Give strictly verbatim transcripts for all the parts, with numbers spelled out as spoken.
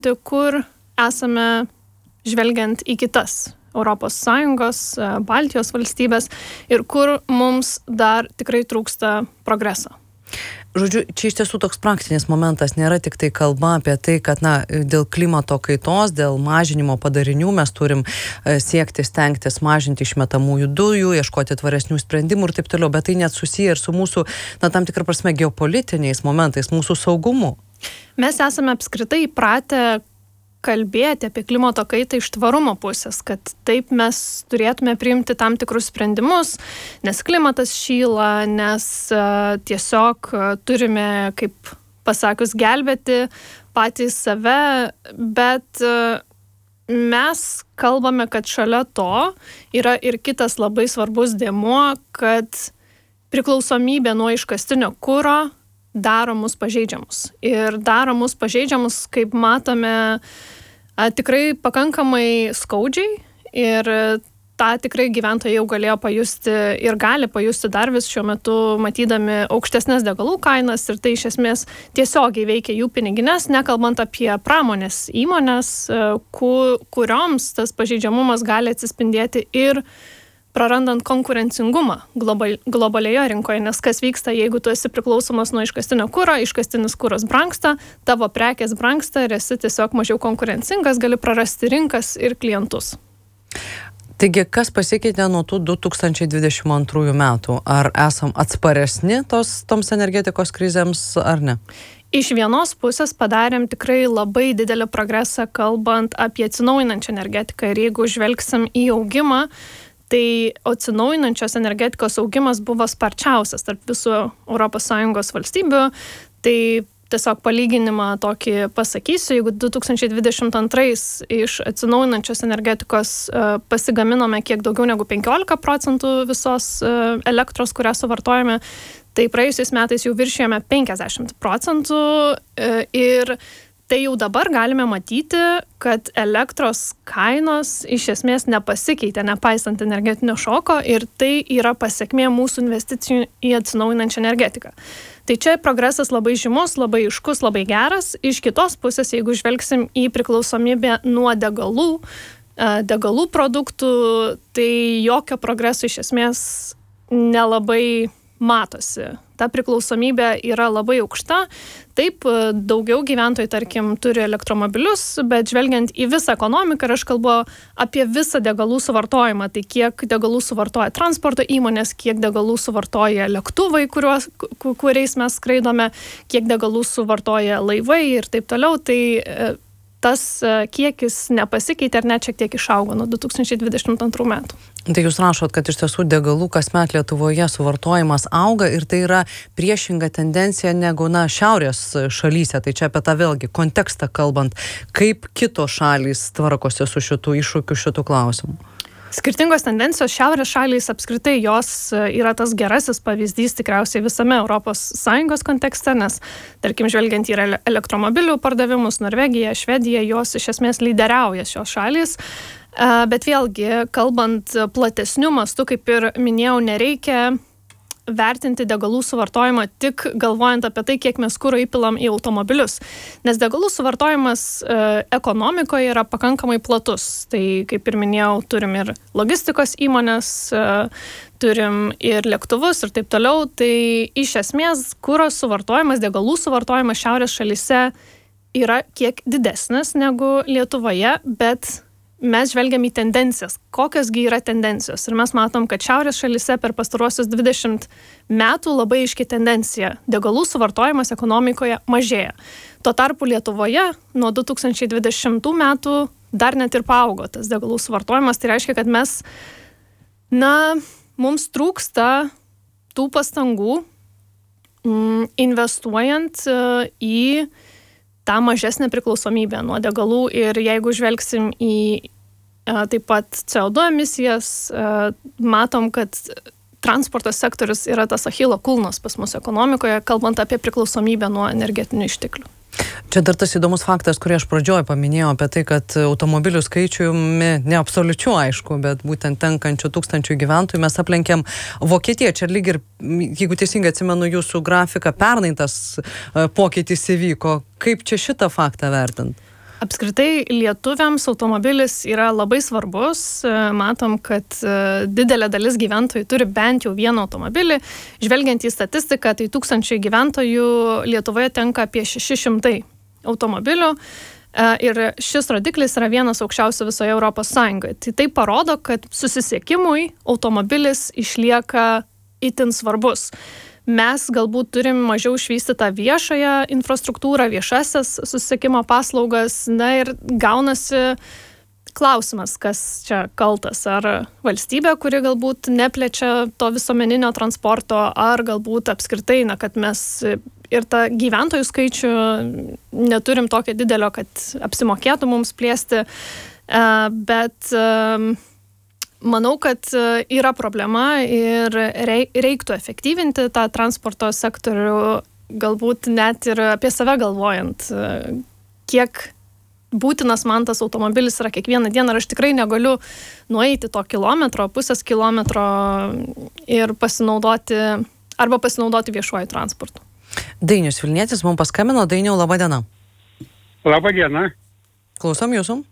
kur esame žvelgiant į kitas Europos Sąjungos, Baltijos valstybės ir kur mums dar tikrai trūksta progreso. Žodžiu, čia iš tiesų toks praktinis momentas, nėra tik tai kalba apie tai, kad na, dėl klimato kaitos, dėl mažinimo padarinių mes turim siekti, stengtis mažinti išmetamųjų dujų, ieškoti tvaresnių sprendimų ir taip toliau, bet tai net susiję ir su mūsų, na, tam tikrą prasme, geopolitiniais momentais, mūsų saugumu. Mes esame apskritai įpratę kalbėti apie klimato kaitą iš tvarumo pusės, kad taip mes turėtume priimti tam tikrus sprendimus, nes klimatas šyla, nes uh, tiesiog uh, turime, kaip pasakius, gelbėti patys save, bet uh, mes kalbame, kad šalia to yra ir kitas labai svarbus dėmuo, kad priklausomybė nuo iškastinio kuro daro mus pažeidžiamus. Ir daro mus pažeidžiamus, kaip matome, a, tikrai pakankamai skaudžiai ir tą tikrai gyventojai jau galėjo pajusti ir gali pajusti dar vis šiuo metu, matydami aukštesnės degalų kainas ir tai iš esmės tiesiogiai veikia jų pinigines, nekalbant apie pramonės įmonės, ku, kurioms tas pažeidžiamumas gali atsispindėti ir prarandant konkurencingumą global, globalioje rinkoje, nes kas vyksta, jeigu tu esi priklausomas nuo iškastinio kuro, iškastinis kuras brangsta, tavo prekės brangsta ir esi tiesiog mažiau konkurencingas, gali prarasti rinkas ir klientus. Taigi, kas pasikeitė nuo tų du tūkstančiai dvidešimt antrųjų metų? Ar esam atsparesni tos, toms energetikos krizėms ar ne? Iš vienos pusės padarėm tikrai labai didelį progresą, kalbant apie atsinaujinančią energetiką ir jeigu žvelgsim į augimą, tai atsinaujinančios energetikos augimas buvo sparčiausias tarp visų Europos Sąjungos valstybių. Tai tiesiog palyginimą tokį pasakysiu, jeigu du tūkstančiai dvidešimt antrais iš atsinaujinančios energetikos uh, pasigaminome kiek daugiau negu penkiolika procentų visos uh, elektros, kurią suvartojame, tai praėjusiais metais jau viršėjome penkiasdešimt procentų uh, ir tai jau dabar galime matyti, kad elektros kainos iš esmės nepasikeitė, nepaisant energetinio šoko ir tai yra pasekmė mūsų investicijų į atsinaujinančią energetiką. Tai čia progresas labai žymus, labai aiškus, labai geras. Iš kitos pusės, jeigu žvelgsim į priklausomybę nuo degalų, degalų produktų, tai jokio progreso iš esmės nelabai matosi. Ta priklausomybė yra labai aukšta. Taip, daugiau gyventojų, tarkim, turi elektromobilius, bet žvelgiant į visą ekonomiką, ir aš kalbu apie visą degalų suvartojimą, tai kiek degalų suvartoja transporto įmonės, kiek degalų suvartoja lėktuvai, kuriuos, kuriais mes skraidome, kiek degalų suvartoja laivai ir taip toliau, tai tas kiekis nepasikeitė ar net šiek tiek išaugo nuo du tūkstančiai dvidešimt antrų metų. Tai jūs rašot, kad iš tiesų degalų kasmet Lietuvoje suvartojimas auga ir tai yra priešinga tendencija negu na, šiaurės šalyse. Tai čia apie tą vėlgi kontekstą kalbant, kaip kitos šalys tvarkosi su šitų iššūkių, šitų klausimų. Skirtingos tendencijos, šiaurės šalys apskritai jos yra tas gerasis pavyzdys tikriausiai visame Europos Sąjungos kontekste, nes, tarkim, žvelgiant į elektromobilių pardavimus, Norvegija, Švedija, jos iš esmės lyderiauja šios šalys. Bet vėlgi, kalbant platesniu mastu, kaip ir minėjau, nereikia vertinti degalų suvartojimą tik galvojant apie tai, kiek mes kuro įpilam į automobilius. Nes degalų suvartojimas e, ekonomikoje yra pakankamai platus. Tai, kaip ir minėjau, turim ir logistikos įmonės, e, turim ir lėktuvus ir taip toliau. Tai iš esmės kuro suvartojimas, degalų suvartojimas šiaurės šalyse yra kiek didesnis negu Lietuvoje, bet mes žvelgiam į tendencijas. Kokiosgi yra tendencijos? Ir mes matom, kad šiaurės šalyse per pastaruosius dvidešimt metų labai aiški tendencija. Degalų suvartojimas ekonomikoje mažėja. Tuo tarpu Lietuvoje nuo du tūkstančiai dvidešimtų metų dar net ir paaugo tas degalų suvartojimas. Tai reiškia, kad mes, na, mums trūksta tų pastangų mm, investuojant uh, į tą mažesnę priklausomybę nuo degalų ir jeigu žvelgsim į a, taip pat C O du emisijas, a, matom, kad transporto sektorius yra tas achilo kulnas pas mus ekonomikoje, kalbant apie priklausomybę nuo energetinių išteklių. Čia dar tas įdomus faktas, kurį aš pradžioje paminėjau apie tai, kad automobilių skaičiumi, ne absoliučiu aišku, bet būtent tenkančių tūkstančių gyventojų mes aplenkėm Vokietiją. Čia lyg ir, jeigu teisingai atsimenu jūsų grafiką, pernai tas pokytis įvyko. Kaip čia šitą faktą vertint? Apskritai lietuviams automobilis yra labai svarbus. Matom, kad didelė dalis gyventojų turi bent jau vieną automobilį. Žvelgiant į statistiką, tai tūkstančiai gyventojų Lietuvoje tenka apie šeši šimtai automobilių. Ir šis rodiklis yra vienas aukščiausių visoje Europos Sąjungoje. Tai tai parodo, kad susisiekimui automobilis išlieka itin svarbus. Mes galbūt turim mažiau išvystytą viešąją infrastruktūrą, viešasias susisiekimo paslaugas, na ir gaunasi klausimas, kas čia kaltas. Ar valstybė, kuri galbūt neplečia to visuomeninio transporto, ar galbūt apskritai, na, kad mes ir tą gyventojų skaičių neturim tokio didelio, kad apsimokėtų mums plėsti, bet manau, kad yra problema ir reiktų efektyvinti tą transporto sektorių, galbūt net ir apie save galvojant, kiek būtinas man tas automobilis yra kiekvieną dieną, ar aš tikrai negaliu nueiti to kilometro, pusės kilometro ir pasinaudoti, arba pasinaudoti viešuoju transportu. Dainius Vilnietis mums paskambino. Dainiau, laba diena. Labą dieną. Klausom jūsų.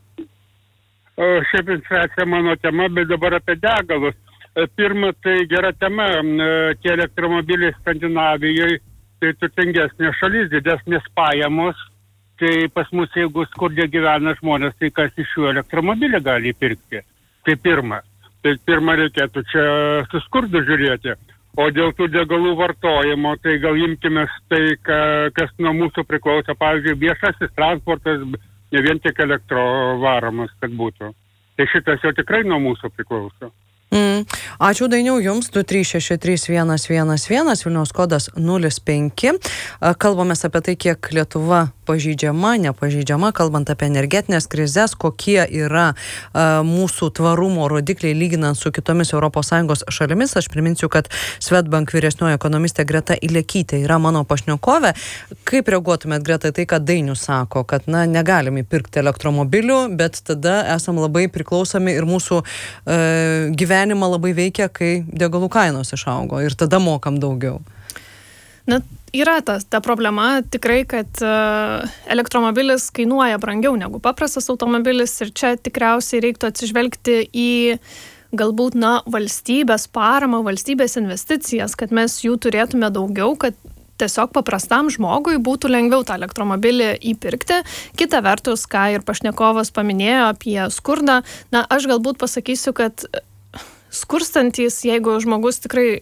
Šiaip infliacija mano tema, bet dabar apie degalus. Pirma, tai gera tema, tie elektromobiliai Skandinavijoje, tai turtingesnė šalis, didesnės pajamos, tai pas mus, jeigu skurdė gyvena žmonės, tai kas iš jų elektromobilį gali pirkti. Tai pirma. Tai pirma reikėtų čia su skurdu žiūrėti. O dėl tų degalų vartojimo, tai gal imkime tai, kas nuo mūsų priklauso, pavyzdžiui, viešasis transportas, ne vien tik elektrovaromas, kad būtų. Tai šitas jau tikrai nuo mūsų priklauso. Mm. Ačiū Dainiau jums, du trys šeši trys vienas vienas vienas, Vilniaus kodas nulis penki. Kalbamės apie tai, kiek Lietuva pažeidžiama, nepažeidžiama, kalbant apie energetinės krizės, kokie yra a, mūsų tvarumo rodikliai lyginant su kitomis Europos Sąjungos šalimis. Aš priminsiu, kad Swedbank vyresnioji ekonomistė Greta Ilekytė yra mano pašnekovė. Kaip reaguotumėt, Greta, tai, kad Dainius sako, kad na, negalim įpirkti elektromobilių, bet tada esam labai priklausomi ir mūsų e, gyvenimą labai veikia, kai degalų kainos išaugo ir tada mokam daugiau. Na, yra ta, ta problema tikrai, kad uh, elektromobilis kainuoja brangiau negu paprastas automobilis ir čia tikriausiai reiktų atsižvelgti į galbūt, na, valstybės paramą, valstybės investicijas, kad mes jų turėtume daugiau, kad tiesiog paprastam žmogui būtų lengviau tą elektromobilį įpirkti. Kita vertus, ką ir pašnekovas paminėjo apie skurdą, na, aš galbūt pasakysiu, kad skurstantis, jeigu žmogus tikrai,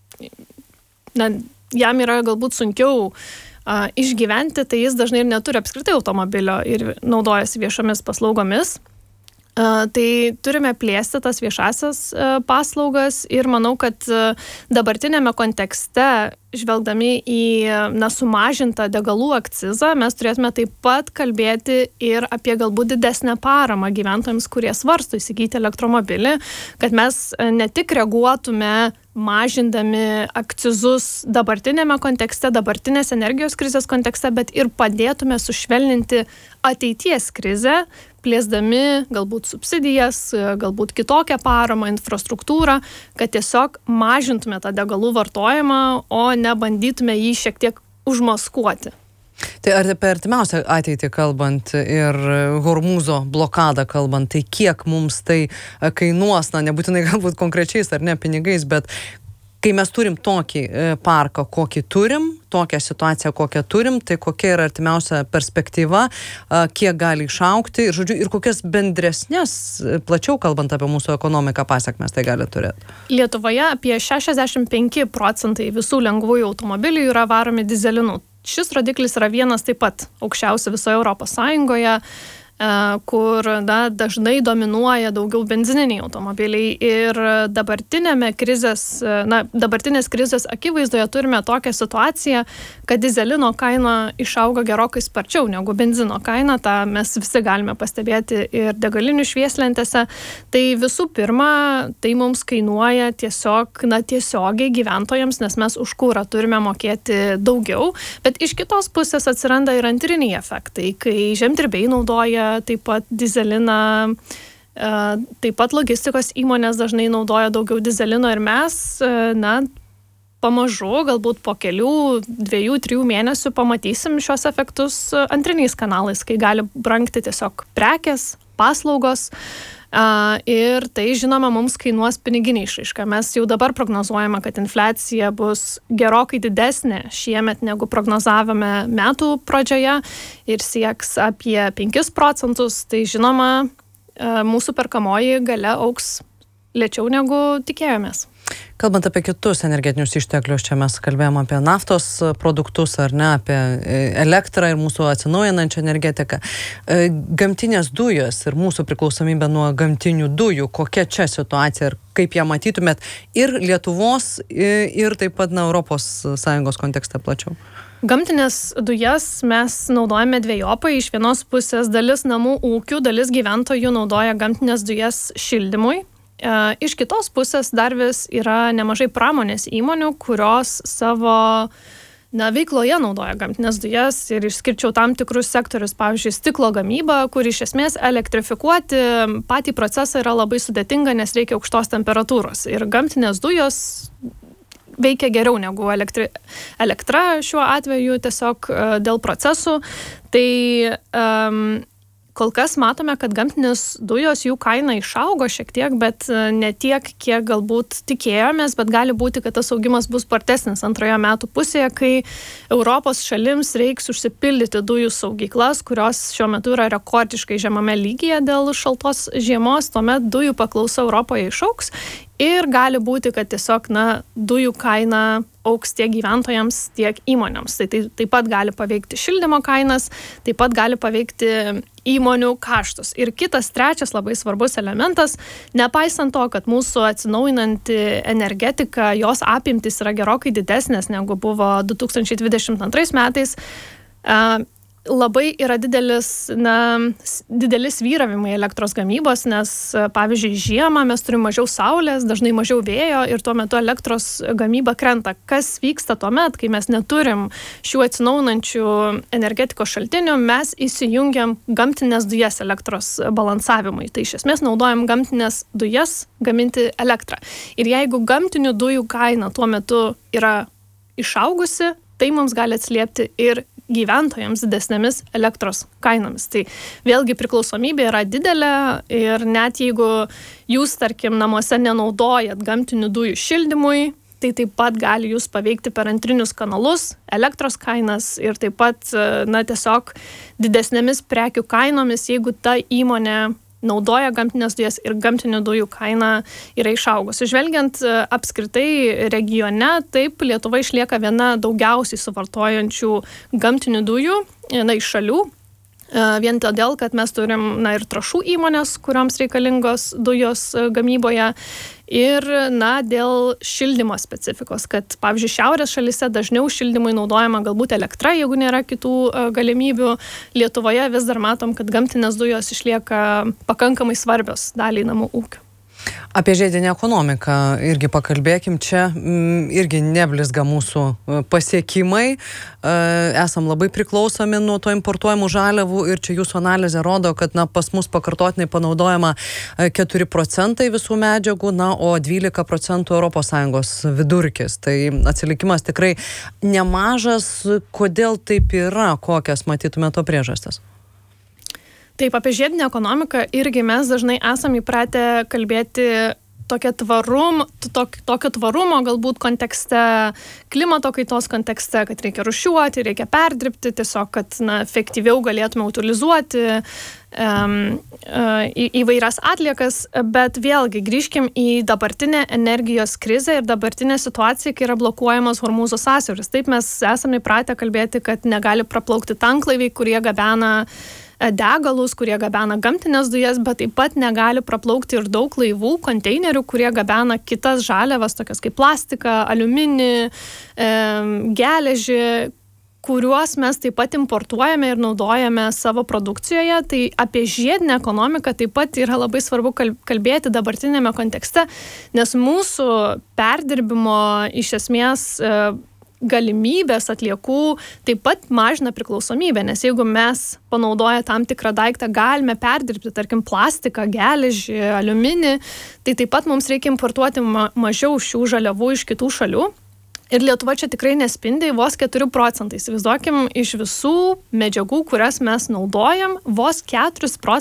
na, jam yra galbūt sunkiau a, išgyventi, tai jis dažnai ir neturi apskritai automobilio ir naudojasi viešomis paslaugomis. A, tai turime plėsti tas viešasias a, paslaugas ir manau, kad a, dabartinėme kontekste, žvelgdami į na, sumažintą degalų akcizą, mes turėtume taip pat kalbėti ir apie galbūt didesnę paramą gyventojams, kurie svarsto įsigyti elektromobilį, kad mes ne tik reaguotume mažindami akcizus dabartinėme kontekste, dabartinės energijos krizės kontekste, bet ir padėtume sušvelninti ateities krizę, plėsdami galbūt subsidijas, galbūt kitokią paramą, infrastruktūrą, kad tiesiog mažintume tą degalų vartojimą, o nebandytume jį šiek tiek užmaskuoti. Tai ar apie artimiausią ateitį kalbant ir Hormūzo blokadą kalbant, tai kiek mums tai kainuos, na, nebūtinai galbūt konkrečiais ar ne pinigais, bet kai mes turim tokį parką, kokį turim, tokią situaciją, kokią turim, tai kokia yra artimiausia perspektyva, kiek gali išaugti ir, žodžiu, ir kokias bendresnės, plačiau kalbant apie mūsų ekonomiką, pasiekmes tai gali turėti. Lietuvoje apie šešiasdešimt penki procentai visų lengvųjų automobilių yra varomi dyzelinu. Šis rodiklis yra vienas taip pat aukščiausių visoje Europos Sąjungoje, kur na, dažnai dominuoja daugiau benzininiai automobiliai ir dabartinėme krizės, na, dabartinės krizės akivaizdoje turime tokią situaciją, kad dyzelino kaina išauga gerokai sparčiau negu benzino kaina, tą mes visi galime pastebėti ir degalinių švieslentėse. Tai visų pirma, tai mums kainuoja tiesiog, na, tiesiogiai gyventojams, nes mes už kurą turime mokėti daugiau, bet iš kitos pusės atsiranda ir antriniai efektai, kai žemdirbiai naudoja taip pat dyzeliną, taip pat logistikos įmonės dažnai naudoja daugiau dyzelino ir mes, na, pamažu, galbūt po kelių, dviejų, trijų mėnesių pamatysim šios efektus antriniais kanalais, kai gali brangti tiesiog prekės, paslaugos. Uh, ir tai, žinoma, mums kainuos piniginė išraiška. Mes jau dabar prognozuojame, kad infliacija bus gerokai didesnė šiemet, negu prognozavome metų pradžioje ir sieks apie penkis procentus. Tai, žinoma, uh, mūsų perkamoji galia augs lėčiau negu tikėjomės. Kalbant apie kitus energetinius išteklius, čia mes kalbėjome apie naftos produktus, ar ne, apie elektrą ir mūsų atsinaujinančią energetiką. Gamtinės dujos ir mūsų priklausomybė nuo gamtinių dujų, kokia čia situacija ir kaip ją matytumėt ir Lietuvos, ir taip pat na, Europos Sąjungos kontekste plačiau? Gamtinės dujas mes naudojame dvejopai. Iš vienos pusės dalis namų ūkių, dalis gyventojų naudoja gamtinės dujas šildymui. Iš kitos pusės dar vis yra nemažai pramonės įmonių, kurios savo na, veikloje naudoja gamtinės dujas ir išskirčiau tam tikrus sektorius, pavyzdžiui, stiklo gamyba, kur iš esmės elektrifikuoti patį procesą yra labai sudėtinga, nes reikia aukštos temperatūros. Ir gamtinės dujos veikia geriau negu elektri... elektra šiuo atveju tiesiog dėl procesų. Tai um, kol kas matome, kad gamtinės dujos, jų kaina išaugo šiek tiek, bet ne tiek, kiek galbūt tikėjomės, bet gali būti, kad tas augimas bus spartesnis antroje metų pusėje, kai Europos šalims reiks užsipildyti dujų saugyklas, kurios šiuo metu yra rekordiškai žemame lygyje dėl šaltos žiemos, tuomet dujų paklausa Europoje išaugs ir gali būti, kad tiesiog na, dujų kaina auks tiek gyventojams, tiek įmonėms. Tai, tai taip pat gali paveikti šildymo kainas, taip pat gali paveikti įmonių kaštus. Ir kitas, trečias labai svarbus elementas, nepaisant to, kad mūsų atsinaujinanti energetika, jos apimtis yra gerokai didesnės negu buvo du tūkstančiai dvidešimt antrais metais, labai yra didelis, na, didelis vyravimai elektros gamybos, nes, pavyzdžiui, žiemą mes turime mažiau saulės, dažnai mažiau vėjo ir tuo metu elektros gamyba krenta. Kas vyksta tuomet, kai mes neturim šių atsinaujinančių energetikos šaltinių, mes įsijungiam gamtinės dujas elektros balansavimui. Tai iš esmės naudojam gamtinės dujas gaminti elektrą. Ir jeigu gamtinių dujų kaina tuo metu yra išaugusi, tai mums gali atsiliepti ir gyventojams didesnėmis elektros kainomis. Tai vėlgi priklausomybė yra didelė ir net jeigu jūs, tarkim, namuose nenaudojat gamtinių dujų šildymui, tai taip pat gali jūs paveikti per antrinius kanalus, elektros kainas ir taip pat, na, tiesiog didesnėmis prekių kainomis, jeigu ta įmonė naudoja gamtinės dujas ir gamtinių dujų kaina yra išaugusi. Žvelgiant apskritai regione, taip Lietuva išlieka viena daugiausiai suvartojančių gamtinių dujų na, iš šalių. Vien todėl, kad mes turim na, ir trąšų įmonės, kurioms reikalingos dujos gamyboje ir na, dėl šildymo specifikos, kad pavyzdžiui šiaurės šalyse dažniau šildymui naudojama galbūt elektra, jeigu nėra kitų galimybių. Lietuvoje vis dar matom, kad gamtinės dujos išlieka pakankamai svarbios daliai namų ūkių. Apie žiedinę ekonomiką irgi pakalbėkim. Čia m, irgi neblizga mūsų pasiekimai. E, esam labai priklausomi nuo to importuojamų žaliavų ir čia jūsų analizė rodo, kad na, pas mus pakartotinai panaudojama keturi procentai visų medžiagų, na, o dvylika procentų Europos Sąjungos vidurkis. Tai atsilikimas tikrai nemažas. Kodėl taip yra? Kokias matytume to priežastis? Taip, apie žiedinę ekonomiką irgi mes dažnai esam įpratę kalbėti tokia tvarum, tok, tokio tvarumo galbūt kontekste, klimato kaitos kontekste, kad reikia rūšiuoti, reikia perdirbti, tiesiog, kad na, efektyviau galėtume utilizuoti um, uh, į, įvairias atliekas, bet vėlgi grįžkim į dabartinę energijos krizę ir dabartinę situaciją, kai yra blokuojamas Hormūzo sąsiauris. Taip mes esame įpratę kalbėti, kad negali praplaukti tanklaiviai, kurie gabena degalus, kurie gabena gamtinės dujas, bet taip pat negali praplaukti ir daug laivų, konteinerių, kurie gabena kitas žaliavas, tokias kaip plastiką, aliuminį, e, geležį, kuriuos mes taip pat importuojame ir naudojame savo produkcijoje. Tai apie žiedinę ekonomiką taip pat yra labai svarbu kalbėti dabartinėme kontekste, nes mūsų perdirbimo iš esmės e, galimybės atliekų taip pat mažina priklausomybę, nes jeigu mes panaudoję tam tikrą daiktą galime perdirbti, tarkim, plastiką, geležį, aliuminį, tai taip pat mums reikia importuoti ma- mažiau šių žaliavų iš kitų šalių. Ir Lietuva čia tikrai nespindi, vos keturi procentai. Įsivaizduokim, iš visų medžiagų, kurias mes naudojam, vos keturis procentus